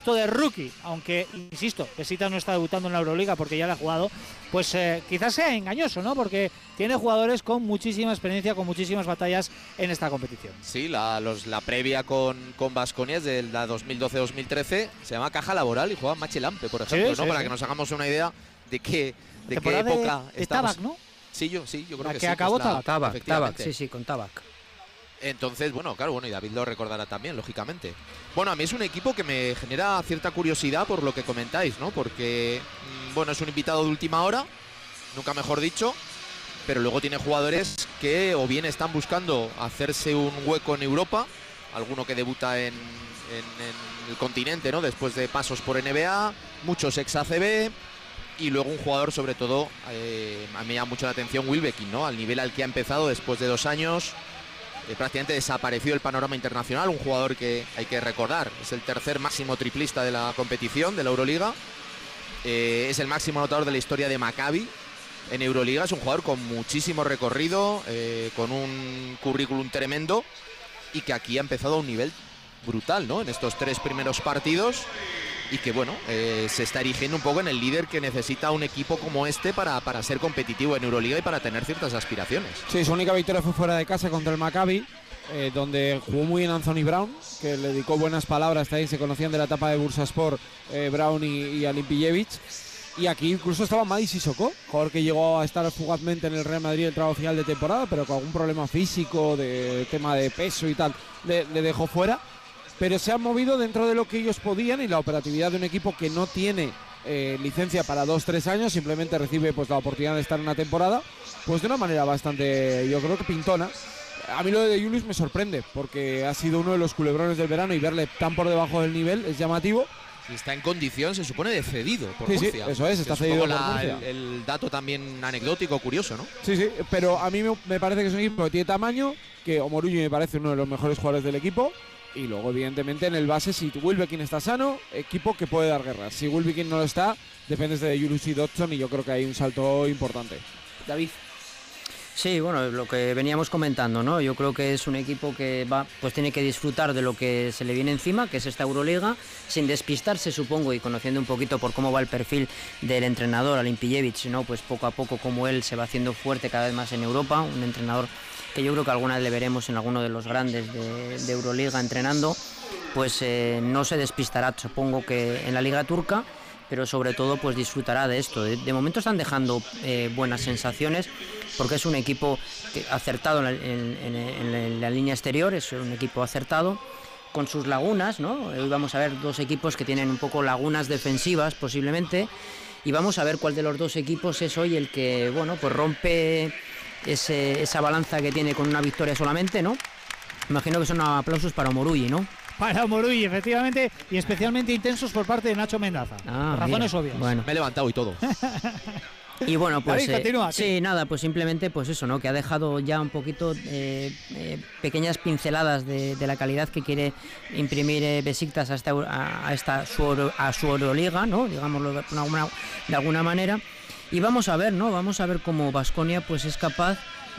de rookie, aunque insisto, Besiktas no está debutando en la Euroliga porque ya la ha jugado, pues quizás sea engañoso, ¿no? Porque tiene jugadores con muchísima experiencia, con muchísimas batallas en esta competición. Sí, la previa con Baskonia es de la 2012-2013, se llama Caja Laboral y juega Mache Lampe, por ejemplo, sí, ¿no? sí, para sí. que nos hagamos una idea de qué Temporada época de estamos. Tabac, ¿no? Sí, yo creo La que que sí. acabó Tabac, sí, con Tabac. Entonces, bueno, claro, y David lo recordará también, lógicamente. Bueno, a mí es un equipo que me genera cierta curiosidad por lo que comentáis, ¿no? Porque, bueno, es un invitado de última hora, nunca mejor dicho, pero luego tiene jugadores que o bien están buscando hacerse un hueco en Europa, alguno que debuta en el continente, ¿no? Después de pasos por NBA, muchos ex-ACB, y luego un jugador, sobre todo, a mí me llama mucho la atención, Wilbekin, ¿no? Al nivel al que ha empezado después de 2 años. Prácticamente desapareció del panorama internacional, un jugador que hay que recordar, es el tercer máximo triplista de la competición, de la Euroliga, es el máximo anotador de la historia de Maccabi en Euroliga, es un jugador con muchísimo recorrido, con un currículum tremendo y que aquí ha empezado a un nivel brutal, ¿no? En estos 3 primeros partidos y que, bueno, se está erigiendo un poco en el líder que necesita un equipo como este para ser competitivo en Euroliga y para tener ciertas aspiraciones. Sí, su única victoria fue fuera de casa contra el Maccabi, donde jugó muy bien Anthony Brown, que le dedicó buenas palabras, ahí se conocían de la etapa de Bursaspor, Brown y Alimpijevic. Y aquí incluso estaba Madi Sissoko, jugador que llegó a estar fugazmente en el Real Madrid el tramo final de temporada, pero con algún problema físico, de tema de peso y tal, le dejó fuera. Pero se han movido dentro de lo que ellos podían y la operatividad de un equipo que no tiene licencia para 2-3 años, simplemente recibe pues la oportunidad de estar en una temporada, pues de una manera bastante, yo creo que pintona. A mí lo de Julius me sorprende, porque ha sido uno de los culebrones del verano y verle tan por debajo del nivel es llamativo. Y está en condición, se supone, de cedido por Sí, Murcia. sí, eso es, está cedido por Murcia. El dato también anecdótico, curioso, ¿no? Sí, sí, pero a mí me parece que es un equipo que tiene tamaño, que Omoruyi me parece uno de los mejores jugadores del equipo. Y luego, evidentemente, en el base, si Wilbekin está sano, equipo que puede dar guerra. Si Wilbekin no lo está, dependes de Julius y Dodson, y yo creo que hay un salto importante. David. Sí, bueno, lo que veníamos comentando, ¿no? Yo creo que es un equipo que pues tiene que disfrutar de lo que se le viene encima, que es esta Euroliga, sin despistarse, supongo, y conociendo un poquito por cómo va el perfil del entrenador, Alimpijevic, ¿no? Pues poco a poco cómo él se va haciendo fuerte cada vez más en Europa, un entrenador que yo creo que alguna vez le veremos en alguno de los grandes de Euroliga entrenando, pues no se despistará, supongo que en la Liga Turca, pero sobre todo pues disfrutará de esto. De momento están dejando buenas sensaciones, porque es un equipo acertado en la línea exterior, es un equipo acertado, con sus lagunas, ¿no? Hoy vamos a ver 2 equipos que tienen un poco lagunas defensivas posiblemente, y vamos a ver cuál de los 2 equipos es hoy el que, bueno, pues rompe esa balanza que tiene con una victoria solamente, ¿no? Imagino que son aplausos para Omoruyi, ¿no? Para Omoruyi, efectivamente, y especialmente intensos por parte de Nacho Mendaza. Por razones obvias. Bueno. Me he levantado y todo. Y bueno, pues David, continúa, sí, nada, pues simplemente pues eso, ¿no? Que ha dejado ya un poquito pequeñas pinceladas de la calidad que quiere imprimir Besiktas a su Euroliga, ¿no? Digámoslo de alguna manera. Y vamos a ver, ¿no? Vamos a ver cómo Baskonia pues es capaz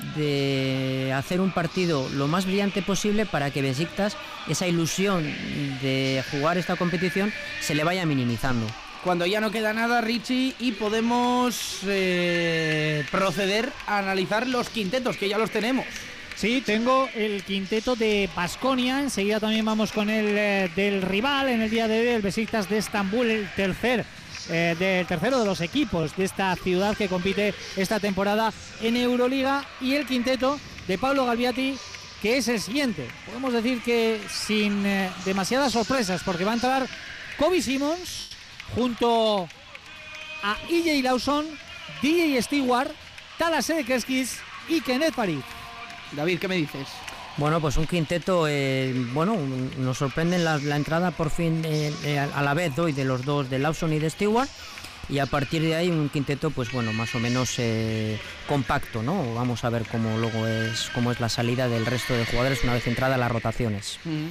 de hacer un partido lo más brillante posible para que Besiktas, esa ilusión de jugar esta competición, se le vaya minimizando. Cuando ya no queda nada, Richie, y podemos proceder a analizar los quintetos, que ya los tenemos. Sí, tengo el quinteto de Baskonia. Enseguida también vamos con el del rival en el día de hoy, el Besiktas de Estambul, el tercero de los equipos de esta ciudad que compite esta temporada en Euroliga, y el quinteto de Pablo Galbiati, que es el siguiente. Podemos decir que sin demasiadas sorpresas, porque va a entrar Kobe Simmons junto a EJ Lawson, DJ Stewart, Talas Sedekerskis y Kenneth Farid. David, ¿qué me dices? Bueno, pues un quinteto, nos sorprende la entrada por fin a la vez hoy de los dos, de Lawson y de Stewart, y a partir de ahí un quinteto pues bueno, más o menos compacto, ¿no? Vamos a ver cómo es la salida del resto de jugadores una vez entradas las rotaciones.